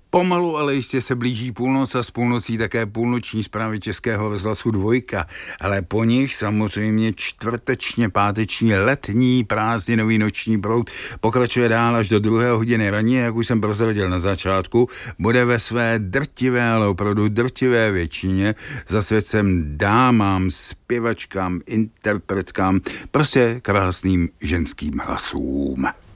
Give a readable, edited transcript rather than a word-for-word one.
Pomalu, ale jistě se blíží půlnoc a s půlnocí také půlnoční zprávy Českého rozhlasu 2, ale po nich samozřejmě čtvrtečně páteční letní prázdninový noční proud pokračuje dál až do 2 hodiny raně, jak už jsem prozradil na začátku, bude ve své drtivé, ale opravdu drtivé většině zasvěcen dámám, zpěvačkám, interpretkám, prostě krásným ženským hlasům.